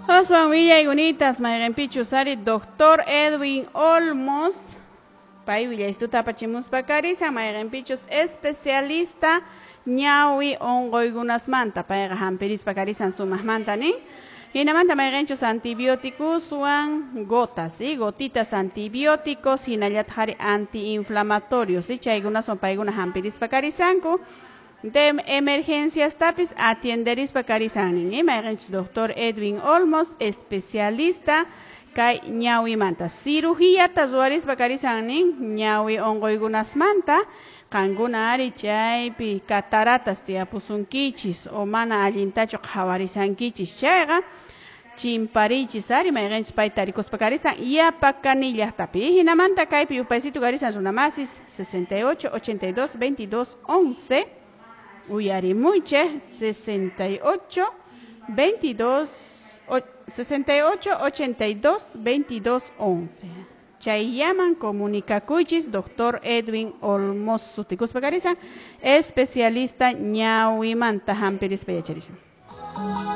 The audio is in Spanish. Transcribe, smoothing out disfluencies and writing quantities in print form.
Oswan Villa y Gunitas, Mayrenpichu Sari, doctor Edwin Olmos, Pai Villa Istuta Pachimus Bacarisa, Mayrenpichus especialista, Ñawi Ongoigunas Manta, Paega Hamperis Bacarisan Sumas Mantani. Y namanta mayrenchos antibióticos suan gotas, ¿sí? Gotitas antibióticos y nayathari antiinflamatorios, ¿sí? Chaigunas son paigunas hampiris bacarisanco. De emergencias tapis atienderis bacarisanin, ¿sí? Mayrenchos doctor Edwin Olmos, especialista, kai ñawi manta. Cirugía tazuaris bacarisanin, ñawi ongoigunas manta. Kanguna ari chaypi cataratas tia pusunkichis o mana allintacho qhawarisankichis chayqa chimparichis ari mayqanchis pay tarikos pakarisan yapakanillaqtapi hinamanta kaypi upaysitu karisan runamasis 68 82 22 11 uyarimuyche 68 22 68 82 22 11 Chay llaman comunicacuchis, doctor Edwin Olmos Suticus Bacariza, especialista ñawi manta hampiris peyacharisha.